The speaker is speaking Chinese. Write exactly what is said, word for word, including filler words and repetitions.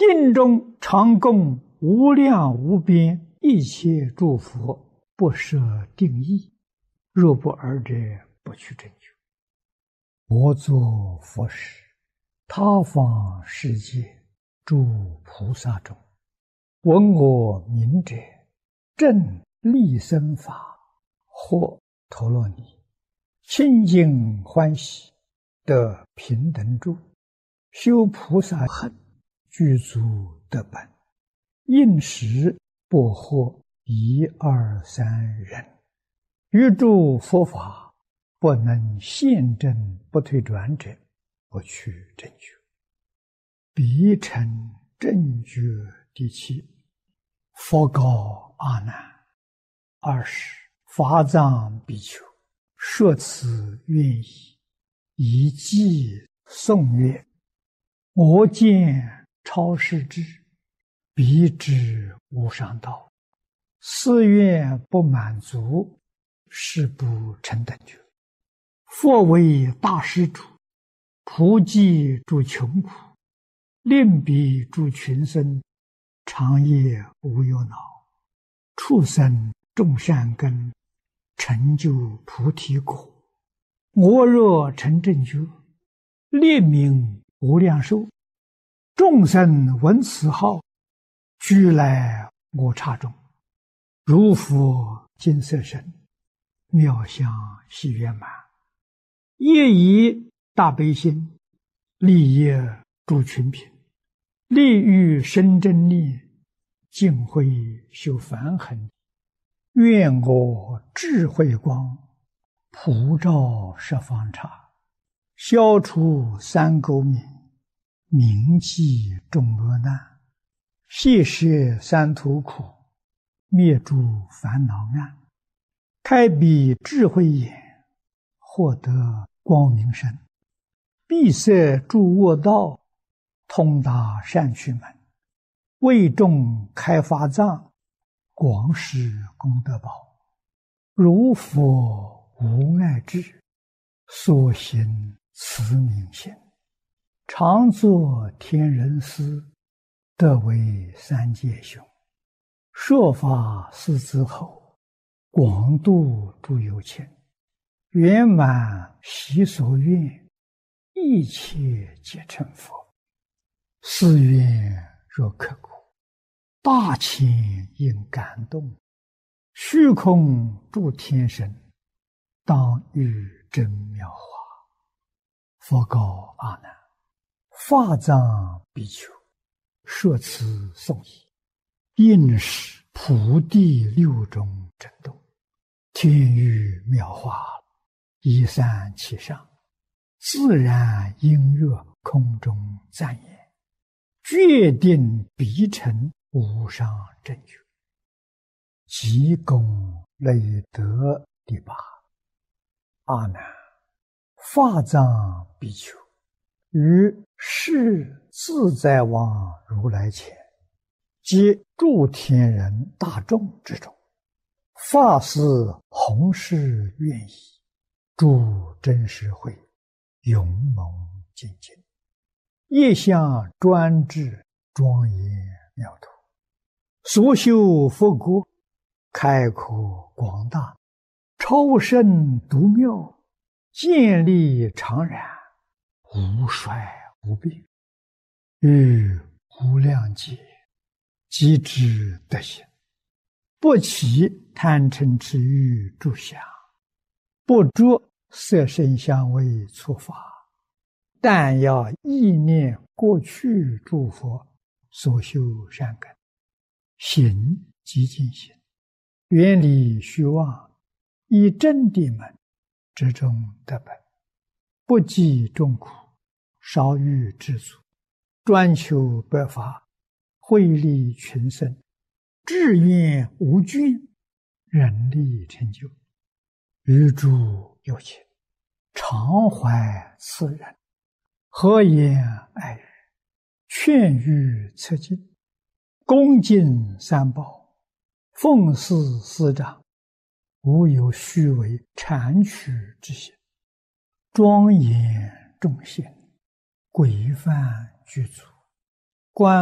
印中常供无量无边一切诸佛，不设定义。若不尔者，不去正觉。我作佛时，他方世界诸菩萨中，闻我名者，正利生法，或陀罗尼，清净欢喜，得平等住，修菩萨行，具足得本，应时不获一二三人。于诸佛法不能现证不退转者，不去正觉。彼成正觉第七。佛告阿难：二十法藏比丘，说此愿意，以偈颂曰：我见超世智，彼知无上道，誓愿不满足，是不成等觉。佛为大施主，普济诸穷苦，令彼诸群生，长夜无忧恼，畜生种善根，成就菩提果。我若成正觉，列名无量寿，众生闻此号，俱来我刹中，如佛金色身，妙相喜圆满，业以大悲心，利益诸群品，利欲生真力，净慧修梵行。愿我智慧光，普照十方刹，消除三垢冥，铭记众恶难，谢摄三途苦，灭诸烦恼暗，开彼智慧眼，获得光明身，闭塞诸恶道，通达善趣门，为众开法藏，广施功德宝。如佛无碍智，所行慈悯心，常作天人师，得为三界雄。说法四之后，广度诸有情，圆满习所愿，一切皆成佛。是愿若刻骨，大千应感动，虚空诸天神，当遇真妙法。佛告阿难：法藏比丘，说此颂已，应是普地六种震动，天雨妙法，一散其上，自然音乐空中赞言，决定必成无上正觉。即功累德第八。阿难，法藏比丘，于世自在王如来前，及诸天人大众之中，发誓弘誓愿意，诸真实会，勇猛精进，业相专制，庄严妙土，所修佛国，开阔广大，超胜独妙，建立常然，无衰无病，于无量劫，即知德行，不起贪嗔痴欲诸想，不着色声香味触法，但要意念过去诸佛所修善根，行即净行，远离虚妄，以真谛门之中得本，不计众苦，少欲知足，专求百法，惠利群生，志愿无倦，人力成就。于诸有情，常怀慈仁，和颜爱语，劝喻策进，恭敬三宝，奉事师长，无有虚伪谄曲之心，庄严众贤，规范具足，观